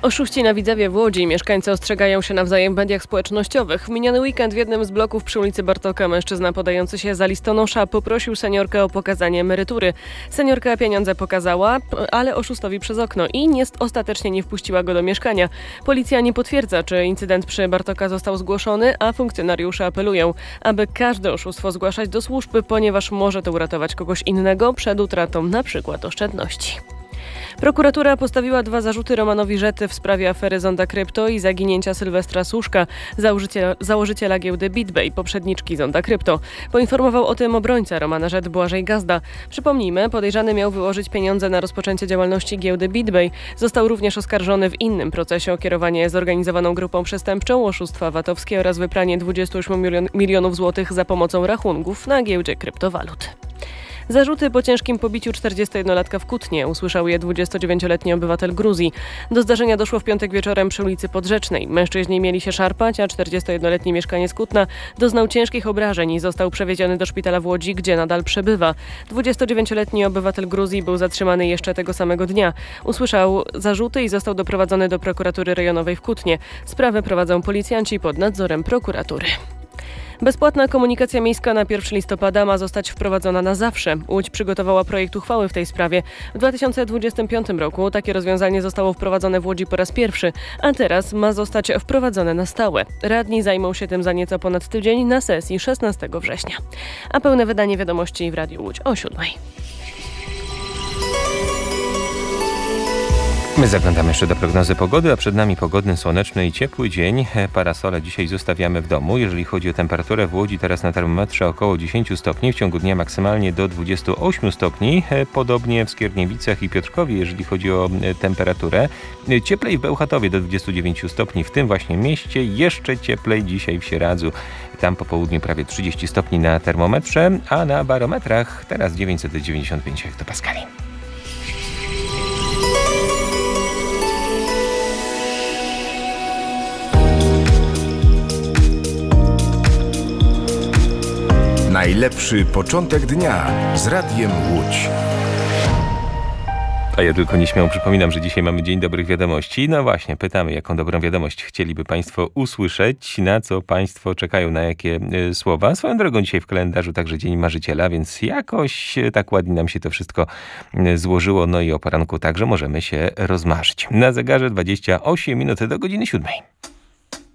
Oszuści na Widzewie w Łodzi. Mieszkańcy ostrzegają się nawzajem w mediach społecznościowych. W miniony weekend w jednym z bloków przy ulicy Bartoka mężczyzna podający się za listonosza poprosił seniorkę o pokazanie emerytury. Seniorka pieniądze pokazała, ale oszustowi przez okno i ostatecznie nie wpuściła go do mieszkania. Policja nie potwierdza, czy incydent przy Bartoka został zgłoszony, a funkcjonariusze apelują, aby każde oszustwo zgłaszać do służby, ponieważ może to uratować kogoś innego przed utratą np. oszczędności. Prokuratura postawiła 2 zarzuty Romanowi Rzety w sprawie afery Zonda Krypto i zaginięcia Sylwestra Suszka, założyciela giełdy BitBay, poprzedniczki Zonda Krypto. Poinformował o tym obrońca Romana Rzet Błażej Gazda. Przypomnijmy, podejrzany miał wyłożyć pieniądze na rozpoczęcie działalności giełdy BitBay. Został również oskarżony w innym procesie o kierowanie zorganizowaną grupą przestępczą, oszustwa VAT-owskie oraz wypranie 28 milionów złotych za pomocą rachunków na giełdzie kryptowalut. Zarzuty po ciężkim pobiciu 41-latka w Kutnie usłyszał je 29-letni obywatel Gruzji. Do zdarzenia doszło w piątek wieczorem przy ulicy Podrzecznej. Mężczyźni mieli się szarpać, a 41-letni mieszkaniec Kutna doznał ciężkich obrażeń i został przewieziony do szpitala w Łodzi, gdzie nadal przebywa. 29-letni obywatel Gruzji był zatrzymany jeszcze tego samego dnia. Usłyszał zarzuty i został doprowadzony do prokuratury rejonowej w Kutnie. Sprawę prowadzą policjanci pod nadzorem prokuratury. Bezpłatna komunikacja miejska na 1 listopada ma zostać wprowadzona na zawsze. Łódź przygotowała projekt uchwały w tej sprawie. W 2025 roku takie rozwiązanie zostało wprowadzone w Łodzi po raz pierwszy, a teraz ma zostać wprowadzone na stałe. Radni zajmą się tym za nieco ponad tydzień na sesji 16 września. A pełne wydanie wiadomości w Radiu Łódź o 7:00. My zaglądamy jeszcze do prognozy pogody, a przed nami pogodny, słoneczny i ciepły dzień. Parasole dzisiaj zostawiamy w domu. Jeżeli chodzi o temperaturę w Łodzi, teraz na termometrze około 10 stopni, w ciągu dnia maksymalnie do 28 stopni. Podobnie w Skierniewicach i Piotrkowie, jeżeli chodzi o temperaturę. Cieplej w Bełchatowie do 29 stopni, w tym właśnie mieście. Jeszcze cieplej dzisiaj w Sieradzu. Tam po południu prawie 30 stopni na termometrze, a na barometrach teraz 995 hektopaskali. Najlepszy początek dnia z Radiem Łódź. A ja tylko nieśmiało przypominam, że dzisiaj mamy Dzień Dobrych Wiadomości. No właśnie, pytamy, jaką dobrą wiadomość chcieliby Państwo usłyszeć, na co Państwo czekają, na jakie słowa. Swoją drogą dzisiaj w kalendarzu także Dzień Marzyciela, więc jakoś tak ładnie nam się to wszystko złożyło. No i o poranku także możemy się rozmarzyć. Na zegarze 28 minut do godziny 7:00.